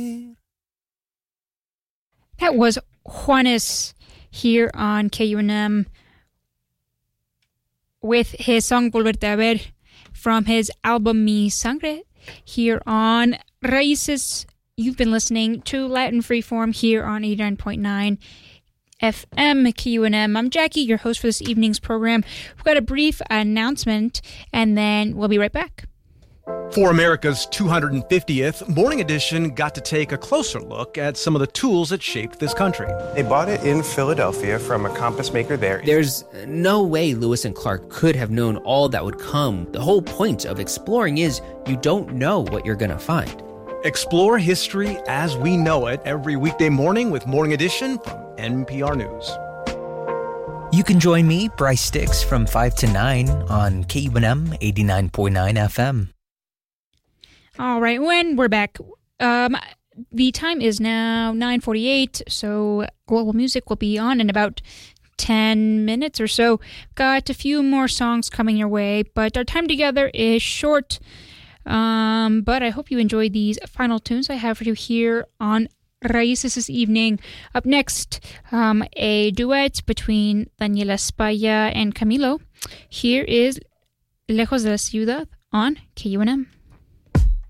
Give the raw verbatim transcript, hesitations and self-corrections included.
That was Juanes here on K U N M with his song Volverte a Ver from his album Mi Sangre here on Raíces. You've been listening to Latin Freeform here on eighty-nine point nine F M K U N M. I'm Jackie, your host for this evening's program. We've got a brief announcement, and then we'll be right back. For America's two hundred fiftieth, Morning Edition got to take a closer look at some of the tools that shaped this country. They bought it in Philadelphia from a compass maker there. There's no way Lewis and Clark could have known all that would come. The whole point of exploring is you don't know what you're going to find. Explore history as we know it every weekday morning with Morning Edition from N P R News. You can join me, Bryce Sticks, from five to nine on K U N M eighty-nine point nine F M. All right, when we're back, um, the time is now nine forty-eight, so Global Music will be on in about ten minutes or so. Got a few more songs coming your way, but our time together is short. Um, but I hope you enjoyed these final tunes I have for you here on Raíces this evening. Up next, um, a duet between Daniela Spaya and Camilo. Here is Lejos de la Ciudad on K U N M.